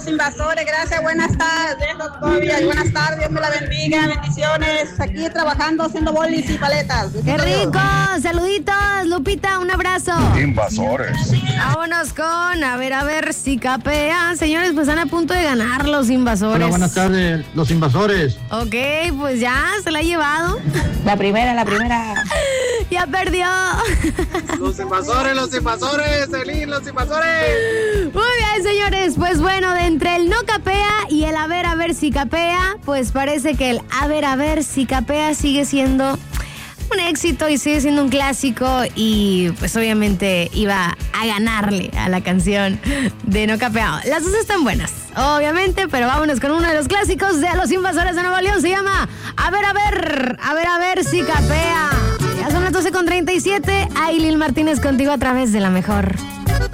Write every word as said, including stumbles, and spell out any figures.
Invasores, gracias, buenas tardes, doctor, y buenas tardes, Dios me la bendiga, bendiciones, aquí trabajando haciendo bolis y paletas. ¡Qué rico! Saluditos, Lupita, un abrazo. Invasores. Vámonos con, a ver, a ver si capea. Señores, pues están a punto de ganar los invasores. Hola, buenas tardes, los invasores. Ok, pues ya, se la ha llevado. La primera, la primera. Ya perdió. Los invasores, los invasores, Elin, los invasores. Muy bien, señores, pues bueno, de entre el no capea y el a ver, a ver si capea, pues parece que el a ver, a ver si capea sigue siendo un éxito y sigue siendo un clásico y pues obviamente iba a ganarle a la canción de No Capeado. Las dos están buenas, obviamente, pero vámonos con uno de los clásicos de los invasores de Nuevo León. Se llama A ver, a ver, a ver, a ver si capea. Ya son las doce con treinta y siete. Ailil Martínez contigo a través de La Mejor.